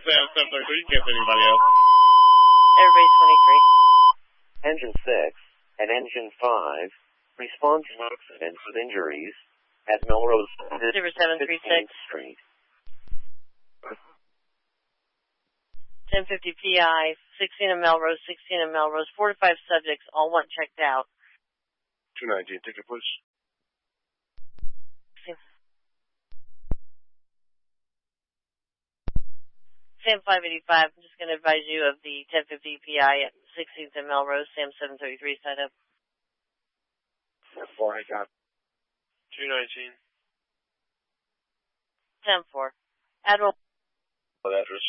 Sam 733, you can't see anybody else. Everybody's 23. Engine 6 and Engine 5 respond to accidents with injuries at Melrose 0736. 15th Street. 1050 PI, 16 in Melrose, 16 in Melrose, 4 to 5 subjects, all want checked out. 219, ticket please. Sam 585, I'm just going to advise you of the 1050 PI at 16th and Melrose, Sam 733 side up. 4, I got 219. 10-4. Admiral. What address?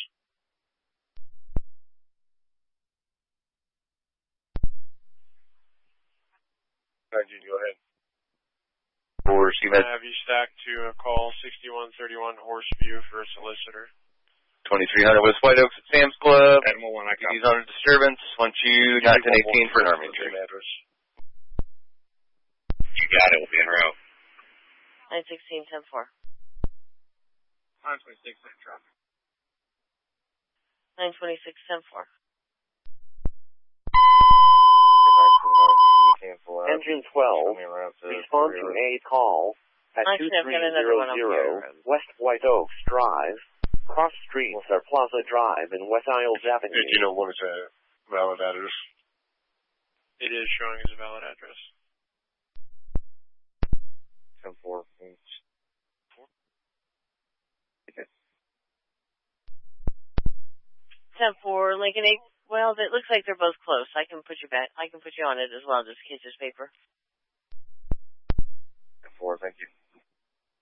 Go ahead. Or she I have you stacked to call 6131 Horseview for a solicitor. 2300 West White Oaks at Sam's Club. Animal 1, I got. He's on a disturbance. Want you 1918 for an arm injury. Address. You got it. We'll be en route. 916, 10-4. 926, traffic. 926, 10-4. Engine 12 respond to a call at 2300 West White Oaks Drive. Cross streets are Plaza Drive and West Isles Avenue. If you know what is a valid address? It is showing as a valid address. 10-4. 10-4, Lincoln 8. Well, it looks like they're both close. I can put you back. I can put you on it as well, just in case there's paper. 4, thank you.